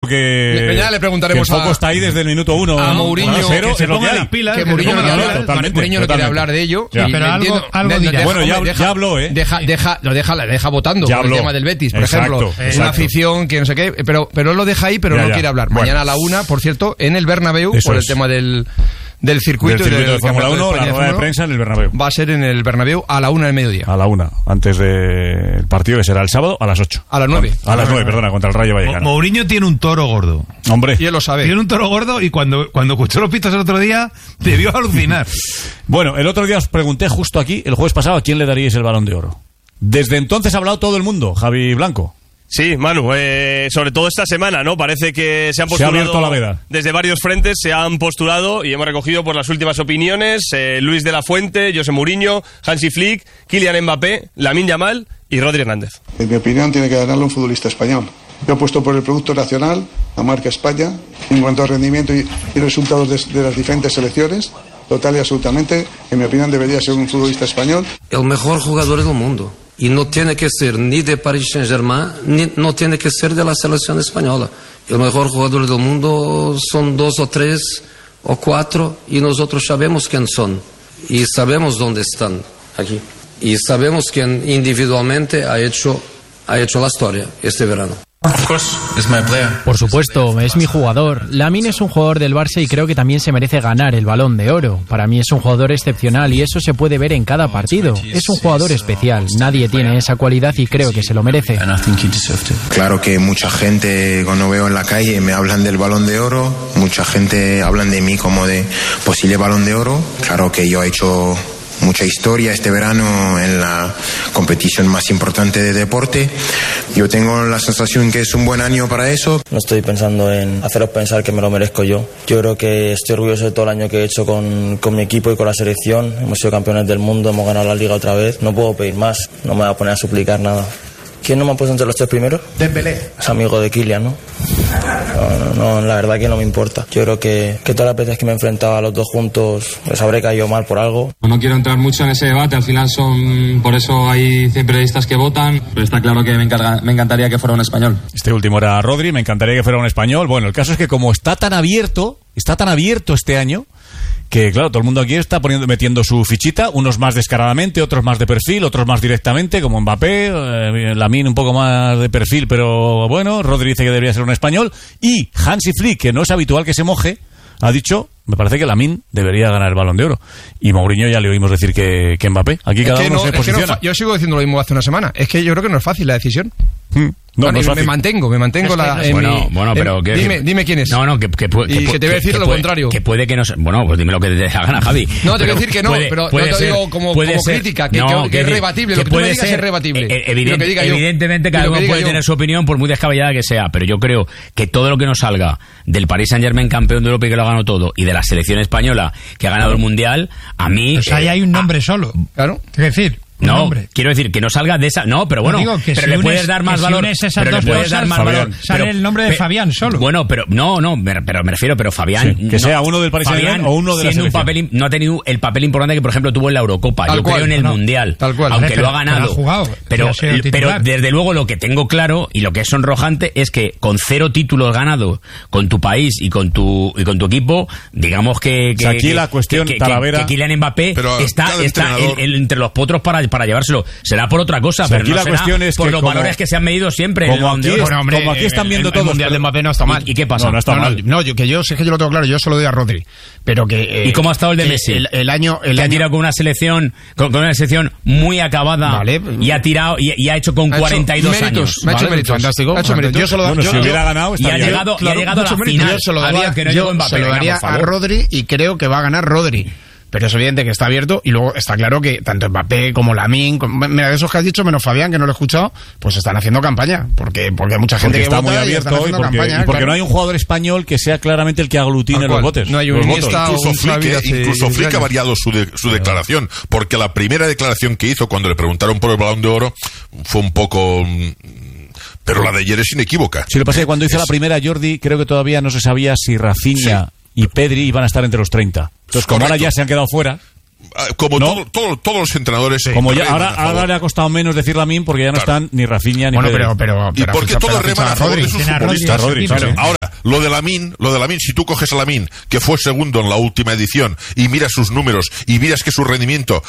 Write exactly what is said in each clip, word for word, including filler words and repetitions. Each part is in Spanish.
que, mañana le preguntaremos que el foco a, está ahí desde el minuto uno. A Mourinho, cero, que se ponga las pilas. Que Mourinho no, no quiere hablar de ello. Ya. Y pero algo, entiendo, algo dirá. Bueno, ya, deja, ya habló, ¿eh? Deja, deja, lo deja, deja votando ya por habló. el tema del Betis, por exacto, ejemplo. Exacto. Una afición que no sé qué, pero, pero él lo deja ahí, pero ya, no ya. quiere hablar. Bueno. Mañana a la una, por cierto, en el Bernabéu, Eso por el es. tema del... del circuito, del circuito y de Fórmula uno, la rueda de prensa en el Bernabéu. Va a ser en el Bernabéu a la una del mediodía. A la una, antes del partido que será el sábado a las ocho. A las nueve. A las nueve, perdona, contra el Rayo Vallecano. Mourinho tiene un toro gordo. Hombre. Y él lo sabe. Tiene un toro gordo y cuando, cuando escuchó los pitos el otro día, debió alucinar. Bueno, el otro día os pregunté justo aquí, el jueves pasado, a quién le daríais el Balón de Oro. Desde entonces ha hablado todo el mundo, Javi Blanco. Sí, Manu, eh, sobre todo esta semana, ¿no? Parece que se han postulado... Se ha abierto la veda. Desde varios frentes se han postulado y hemos recogido por las últimas opiniones eh, Luis de la Fuente, José Mourinho, Hansi Flick, Kylian Mbappé, Lamine Yamal y Rodri Hernández. En mi opinión tiene que ganarlo un futbolista español. Yo apuesto por el producto nacional, la marca España, en cuanto a rendimiento y, y resultados de, de las diferentes selecciones, total y absolutamente, en mi opinión debería ser un futbolista español. El mejor jugador del mundo. Y no tiene que ser ni de Paris Saint-Germain, ni no tiene que ser de la selección española. El mejor jugador del mundo son dos o tres o cuatro y nosotros sabemos quién son. Y sabemos dónde están aquí. Y sabemos quién individualmente ha hecho, ha hecho la historia este verano. Por supuesto, es mi jugador. Lamine es un jugador del Barça y creo que también se merece ganar el Balón de Oro. Para mí es un jugador excepcional y eso se puede ver en cada partido. Es un jugador especial, nadie tiene esa cualidad y creo que se lo merece. Claro que mucha gente cuando veo en la calle me hablan del Balón de Oro, mucha gente hablan de mí como de posible Balón de Oro. Claro que yo he hecho mucha historia este verano en la competición más importante de deporte. Yo tengo la sensación que es un buen año para eso. No estoy pensando en haceros pensar que me lo merezco yo. Yo creo que estoy orgulloso de todo el año que he hecho con, con mi equipo y con la selección. Hemos sido campeones del mundo, hemos ganado la liga otra vez. No puedo pedir más, no me voy a poner a suplicar nada. ¿Quién no me ha puesto entre los tres primeros? Dembélé. Es amigo de Kylian, ¿no? No, no, no, la verdad que no me importa. Yo creo que, que todas las veces que me enfrentaba a los dos juntos les habré caído mal por algo. No quiero entrar mucho en ese debate, al final son, por eso hay cien periodistas que votan, pero está claro que me, encarga, me encantaría que fuera un español. Este último era Rodri, me encantaría que fuera un español. Bueno, el caso es que como está tan abierto, está tan abierto este año, que claro, todo el mundo aquí está poniendo, metiendo su fichita, unos más descaradamente, otros más de perfil, otros más directamente, como Mbappé, eh, Lamine un poco más de perfil, pero bueno, Rodri dice que debería ser un español, y Hansi Flick, que no es habitual que se moje, ha dicho, me parece que Lamine debería ganar el Balón de Oro. Y Mourinho ya le oímos decir que, que Mbappé. Aquí cada uno no, se posiciona. No, yo sigo diciendo lo mismo hace una semana. Es que yo creo que no es fácil la decisión. Hmm. No, bueno, no es me fácil. mantengo, me mantengo es que la, no es en bueno, mi, bueno, pero en, que, dime, que, dime quién es. No, no, que, que, que, y que, que te voy a decir que lo puede, contrario. Que puede que no, bueno, pues dime lo que te dé la gana, Javi. No, te pero voy a decir que no, puede, pero puede no te ser, digo como, como ser, crítica, que, no, que, que es rebatible, que lo que tú me puede digas ser, es rebatible. Eh, evident, diga evidentemente yo, cada uno puede yo. tener su opinión por muy descabellada que sea, pero yo creo que todo lo que nos salga del Paris Saint-Germain campeón de Europa y que lo ha ganado todo, y de la selección española que ha ganado el Mundial, a mí... Pues ahí eh, hay un nombre a, solo. Claro. Es decir... No, nombre. Quiero decir que no salga de esa. No, pero bueno, no digo que pero si le unes, puedes dar más que valor. Si unes esas pero dos le puedes cosas, dar más Fabián, valor. Sale pero, el nombre de pe, Fabián solo. Bueno, pero no, no, me, pero me refiero, pero Fabián. Sí, que no, sea uno del Paris Saint-Germain o uno de la siendo un selección. papel, no ha tenido el papel importante que, por ejemplo, tuvo en la Eurocopa. Tal Yo cual, creo en el no, Mundial. Tal cual. Aunque pero, lo ha ganado. Pero, ha jugado, pero, pero desde luego lo que tengo claro y lo que es sonrojante es que con cero títulos ganados con tu país y con tu y con tu equipo, digamos que. que o sea, aquí que, la cuestión, que, que, Talavera. que Kylian Mbappé pero está, está el, el, entre los potros para, para llevárselo. Será por otra cosa. O sea, pero aquí no la será cuestión es por que los como, valores que se han medido siempre. Como aquí, bueno, hombre, como aquí están viendo el, todos. El Mundial de Mbappé no está mal. ¿Y, ¿Y qué pasa? No, no está no, mal. No, no, yo, que yo sé que yo lo tengo claro, yo se lo doy a Rodri. Pero que... Eh, ¿Y cómo ha estado el de Messi? El, el año... El que año... ha tirado con una selección con, con una selección muy acabada. Vale. Y ha tirado y, y ha hecho con ha cuarenta y dos hecho méritos, años. Me ha hecho vale, méritos. Fantástico. Ha hecho méritos. Yo se lo, bueno, yo, si hubiera yo, ganado, y ha estaría llegado, claro, y ha llegado a la méritos. final. Yo se lo, Había daba, que no yo llegó Mbappé, se lo venga, daría por a favor. Rodri y creo que va a ganar Rodri. Pero es evidente que está abierto y luego está claro que tanto Mbappé como Lamine, mira, de esos que has dicho, menos Fabián, que no lo he escuchado, pues están haciendo campaña, porque porque hay mucha gente porque que está vota muy y abierto están y haciendo porque, campaña, y porque claro. no hay un jugador español que sea claramente el que aglutine los votos. No hay un los Iniesta votos. o Incluso un Flick, Xavi eh, incluso hace Flick ha años. variado su, de, su declaración, porque la primera declaración que hizo cuando le preguntaron por el Balón de Oro fue un poco... Pero la de ayer es inequívoca. Si lo pasa es que cuando hizo es... la primera, Jordi, creo que todavía no se sabía si Rafinha sí. y Pedri iban a estar entre los treinta. Entonces, como Correcto. ahora ya se han quedado fuera... Como ¿no? todo, todo, todos los entrenadores. Como ya, ahora, ahora le ha costado menos decir Lamine porque ya no claro. están ni Rafinha ni bueno, Pedri. pero, pero, pero y porque todos reman a favor de sus futbolistas. Rodri, claro. Ahora, lo de Lamine, lo de Lamine, si tú coges a Lamine, que fue segundo en la última edición, y miras sus números, y miras que su rendimiento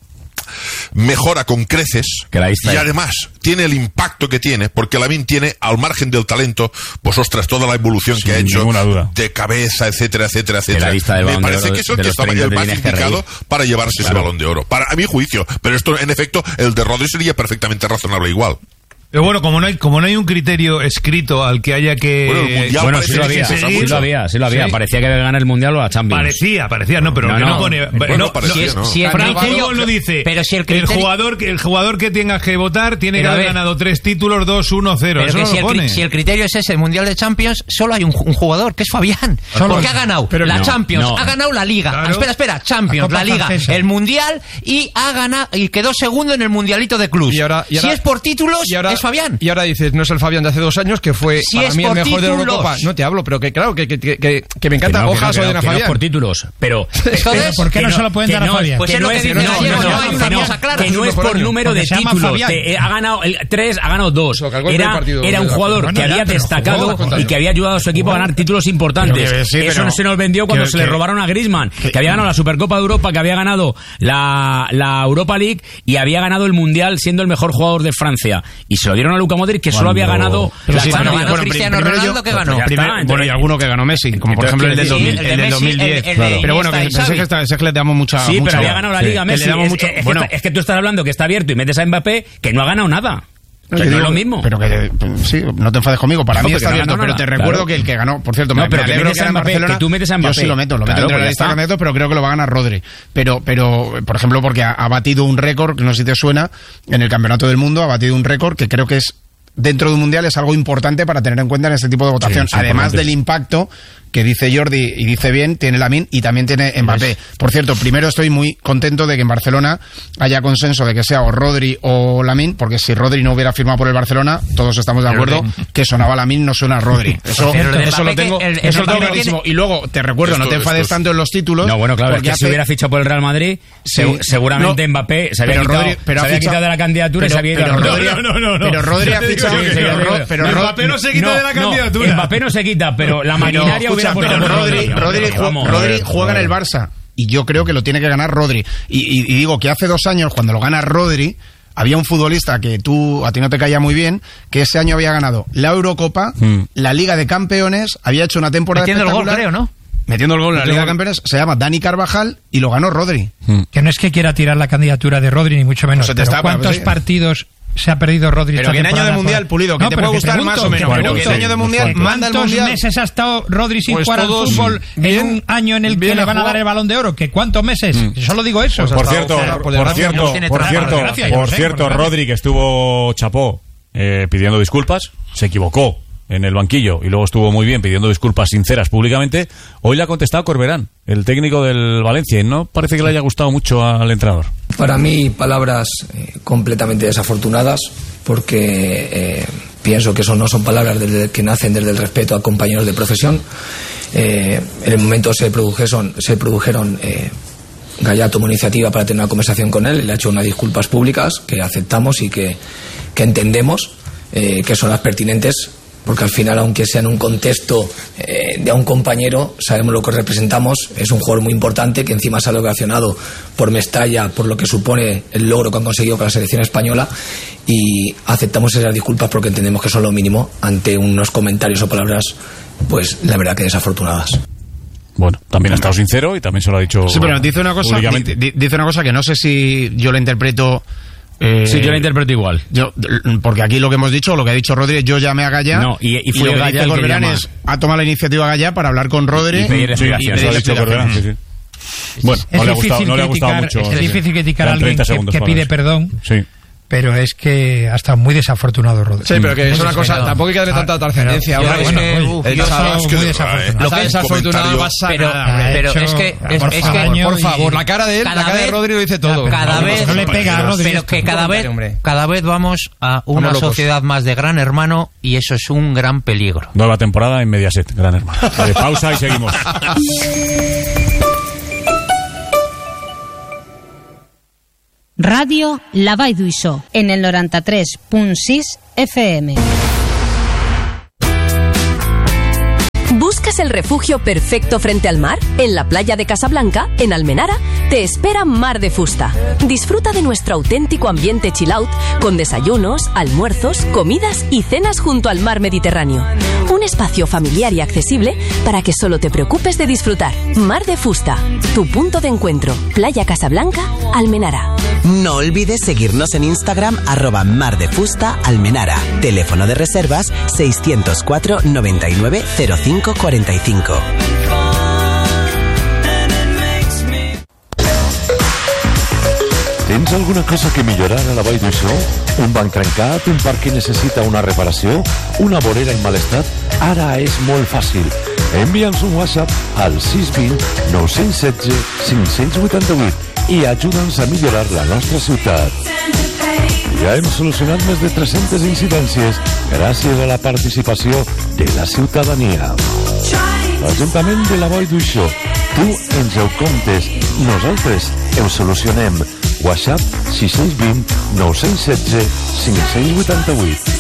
mejora con creces, y además tiene el impacto que tiene, porque Lamine tiene, al margen del talento, pues ostras, toda la evolución Sin que ha hecho duda. de cabeza, etcétera, etcétera, etcétera. Me parece que es el que está el más indicado para llevarse claro. ese Balón de Oro, para a mi juicio, pero esto en efecto el de Rodri sería perfectamente razonable igual. Pero bueno, como no hay como no hay un criterio escrito al que haya que... Bueno, el mundial bueno sí, lo había, sí, sí lo había, sí lo había. ¿Sí? Parecía que debe ganar el Mundial o la Champions. Parecía, parecía, no, pero no, que no, no pone... bueno, no, parecía, no, no. Si el criterio no dice... Pero si el, criterio... el jugador el jugador que tenga que votar tiene pero que haber ganado tres títulos, dos, uno, cero. Eso no si, lo pone. El, si el criterio es ese, el Mundial de Champions, solo hay un, un jugador, que es Fabián. Solo porque ha ganado pero la no, Champions, no. ha ganado la Liga. Claro. Espera, espera, Champions, la, la Liga, francesa. El Mundial y ha ganado y quedó segundo en el Mundialito de Clubs. Y ahora, y ahora, si es por títulos, y ahora, es Fabián. Y ahora dices, no es el Fabián de hace dos años que fue si para mí el mejor títulos. de la Eurocopa. No te hablo, pero que claro, que, que, que, que me encanta. Que no, Ojalá que no, Odena que no, Fabián. Que no por títulos, pero... Entonces, ¿por qué no, no se lo pueden dar a Fabián? Pues es lo que dice Gallego, no hay una cosa clara. Que no es por número de títulos. Ha ganado tres, ha ganado dos. Era, era un jugador que había destacado y que había ayudado a su equipo a ganar títulos importantes. Eso no se nos vendió cuando se le robaron a Griezmann, que había ganado la Supercopa de Europa, que había ganado la, la Europa League y había ganado el Mundial siendo el mejor jugador de Francia. Y se lo dieron a Luka Modric, que solo había ganado la Champions. Cristiano Ronaldo que ganó. Bueno, y alguno que ganó Messi, como por ejemplo el del dos mil diez. Pero bueno, que es que le damos mucha... Sí, pero había ganado la Liga Messi. Es que tú estás hablando que está abierto y metes a Mbappé, que no ha ganado nada. No, que no digo, es lo mismo. Pero que, sí, no te enfades conmigo. Para no, mí está abierto, no pero te recuerdo claro. que el que ganó, por cierto, no, me, pero me alegro que, que, Mbappé, que tú metes a Mbappé. Yo sí lo meto, lo meto claro, entre la lista de candidatos, pero creo que lo va a ganar Rodri. Pero, pero por ejemplo, porque ha, ha batido un récord, que no sé si te suena, en el Campeonato del Mundo, ha batido un récord que creo que es dentro de un mundial es algo importante para tener en cuenta en este tipo de votación, sí, además del impacto que dice Jordi y dice bien, tiene Lamine y también tiene Mbappé. Por cierto, primero estoy muy contento de que en Barcelona haya consenso de que sea o Rodri o Lamine, porque si Rodri no hubiera firmado por el Barcelona, todos estamos de acuerdo que sonaba Lamine, no suena Rodri. Eso, eso lo tengo, el, el eso lo tengo clarísimo. Y luego, te recuerdo, esto, no te enfades es... tanto en los títulos. No, bueno, claro, es que hace... si hubiera fichado por el Real Madrid, sí, seguramente no, Mbappé se había, quitado, Rodri, pero se había fichado de la candidatura pero, y se había ido pero, a Rodri. No, no, no, no. Pero Rodri ha fichado... Pero Mbappé no se quita de la candidatura. Mbappé no se quita, pero la maquinaria hubiera puesto Rodri. Rodri, vamos, Rodri juega en el Barça y yo creo que lo tiene que ganar Rodri y, y, y digo que hace dos años cuando lo gana Rodri había un futbolista que tú a ti no te caía muy bien, que ese año había ganado la Eurocopa, mm. la Liga de Campeones, había hecho una temporada metiendo espectacular, el gol, creo, ¿no? Metiendo el gol en la Liga de Campeones, se llama Dani Carvajal y lo ganó Rodri. Mm. Que no es que quiera tirar la candidatura de Rodri ni mucho menos, no pero está, ¿cuántos sí. partidos se ha perdido Rodri pero esta que en año de mundial, por... Pulido, que no, te puede gustar pregunto, más o menos, pero que en año de mundial manda el mundial. ¿Cuántos meses ha estado Rodri sin pues jugar al fútbol bien, en un año en el que le van a dar el Balón de Oro? ¿Que cuántos meses? Mm. Solo digo eso. Pues por cierto, por, por, por cierto, por cierto, por cierto, Rodri, que estuvo chapó eh, pidiendo disculpas, se equivocó en el banquillo y luego estuvo muy bien pidiendo disculpas sinceras públicamente. Hoy le ha contestado Corberán, el técnico del Valencia, y no parece que le haya gustado mucho al entrenador. Para mí, palabras eh, completamente desafortunadas, porque eh, pienso que eso no son palabras desde, que nacen desde el respeto a compañeros de profesión. Eh, en el momento se produjeron, se produjeron eh, Gallá tomó iniciativa para tener una conversación con él, le ha hecho unas disculpas públicas que aceptamos y que, que entendemos eh, que son las pertinentes, porque al final, aunque sea en un contexto eh, de a un compañero, sabemos lo que representamos, es un jugador muy importante que encima se ha ovacionado por Mestalla, por lo que supone el logro que han conseguido con la selección española, y aceptamos esas disculpas porque entendemos que son lo mínimo ante unos comentarios o palabras, pues la verdad que desafortunadas. Bueno, también ha estado sincero y también se lo ha dicho. Sí, pero dice una cosa, dice una cosa que no sé si yo la interpreto. Eh, sí, yo la interpreto igual. Yo, porque aquí lo que hemos dicho, lo que ha dicho Rodri, yo llamé a Gallá. No, y, y fue y Gallá el que llama. Ha tomado la iniciativa Gallá para hablar con Rodri y pedir explicaciones. Sí, eso ha dicho Corberán, sí, sí. Bueno, no le, ha gustado, no le ha gustado mucho. Es difícil criticar a alguien que, que pide perdón. Sí. Pero es que ha estado muy desafortunado Rodri. Sí, pero que es una cosa, tampoco hay que darle tanta trascendencia. Ahora es que muy desafortunado. Lo que es desafortunado pasa. Pero, pero es que, es, por, es favor, que por favor, la cara de él, la cara de Rodri lo dice todo. Cada vez, no le pega a Rodri. Pero que cada vez, cada vez vamos a una sociedad más de Gran Hermano y eso es un gran peligro. Nueva temporada en Mediaset, Gran Hermano. De pausa y seguimos. Ràdio La Vall d'Uixó, en el noranta-tres punt sis F M. ¿Buscas el refugio perfecto frente al mar? En la playa de Casablanca, en Almenara, te espera Mar de Fusta. Disfruta de nuestro auténtico ambiente chill out, con desayunos, almuerzos, comidas y cenas junto al mar Mediterráneo. Un espacio familiar y accesible para que solo te preocupes de disfrutar. Mar de Fusta, tu punto de encuentro. Playa Casablanca, Almenara. No olvides seguirnos en Instagram, arroba Mar de Fusta Almenara. Teléfono de reservas seiscientos cuatro noventa y nueve cero cinco cuarenta y cinco. Tens alguna cosa que millorar a la Vall d'Uixó? Un banc trencat? Un parc que necessita una reparació? Una vorera en mal estat? Ara és molt fàcil. Envia'ns un WhatsApp al sis dos zero nou set set cinc vuit vuit i ajuda'ns a millorar la nostra ciutat. Ja hem solucionat més de tres-centes incidències gràcies a la participació de la ciutadania. L'Ajuntament de la Vall d'Uixó, tu ens ho comptes, nosaltres ho solucionem. WhatsApp sis dos zero nou set set cinc vuit vuit.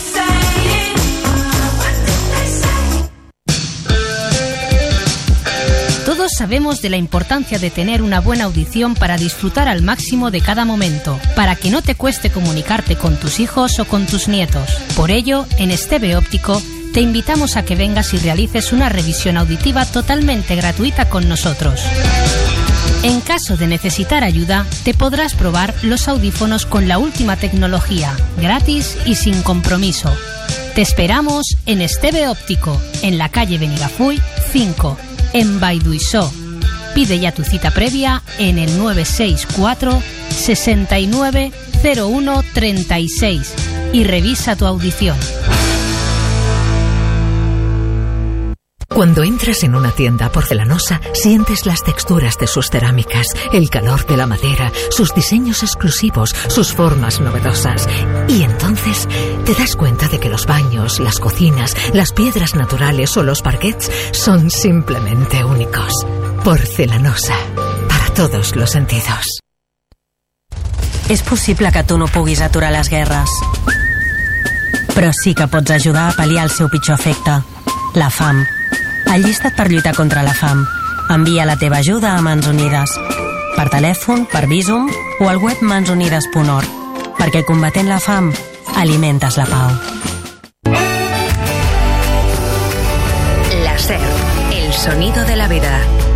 Todos sabemos de la importancia de tener una buena audición para disfrutar al máximo de cada momento, para que no te cueste comunicarte con tus hijos o con tus nietos. Por ello, en Esteve Óptico, te invitamos a que vengas y realices una revisión auditiva totalmente gratuita con nosotros. En caso de necesitar ayuda, te podrás probar los audífonos con la última tecnología, gratis y sin compromiso. Te esperamos en Esteve Óptico, en la calle Benigafull cinco, en Vall d'Uixó. Pide ya tu cita previa en el nueve seis cuatro sesenta y nueve cero uno treinta y seis y revisa tu audición. Cuando entras en una tienda porcelanosa, sientes las texturas de sus cerámicas, el calor de la madera, sus diseños exclusivos, sus formas novedosas. Y entonces te das cuenta de que los baños, las cocinas, las piedras naturales o los parquets son simplemente únicos. Porcelanosa, para todos los sentidos. És possible que tu no puguis aturar les guerres, però sí que pots ajudar a pal·liar el seu pitjor efecte, la fam. Allista't per lluitar contra la fam. Envia la teva ajuda a Mans Unides. Per telèfon, per Bizum o al web mans unides punt org. Perquè combatent la fam, alimentes la pau. La SER, el sonido de la vida.